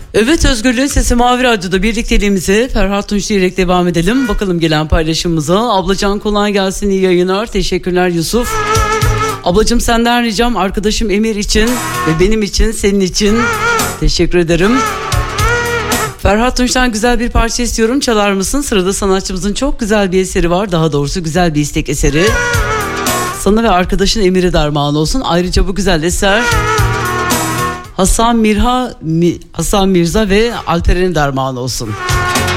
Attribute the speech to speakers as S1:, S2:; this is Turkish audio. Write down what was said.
S1: Evet, Özgürlüğün Sesi Mavi Radyo'da birlikteliğimizi Ferhat Tunç diyerek devam edelim. Bakalım gelen paylaşımımıza. Ablacan kolay gelsin, iyi yayınlar. Teşekkürler Yusuf. Ablacığım senden ricam arkadaşım Emir için ve benim için, senin için. Teşekkür ederim. Ferhat Tunç'tan güzel bir parça istiyorum, çalar mısın? Sırada sanatçımızın çok güzel bir eseri var. Daha doğrusu güzel bir istek eseri. Sana ve arkadaşın Emir'e derman olsun. Ayrıca bu güzel eser Hasan Mirza ve Alperen'e derman olsun.